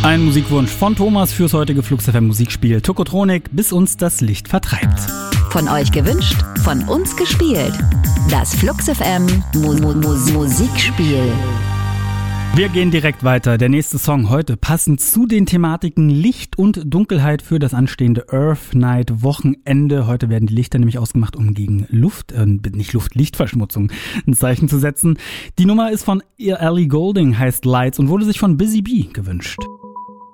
Ein Musikwunsch von Thomas fürs heutige Flux FM Musikspiel Tokotronik, bis uns das Licht vertreibt. Von euch gewünscht, von uns gespielt. Das Flux FM Musikspiel. Wir gehen direkt weiter. Der nächste Song heute passend zu den Thematiken Licht und Dunkelheit für das anstehende Earth Night Wochenende. Heute werden die Lichter nämlich ausgemacht, um gegen Lichtverschmutzung ein Zeichen zu setzen. Die Nummer ist von Ellie Goulding, heißt Lights und wurde sich von Busy Bee gewünscht.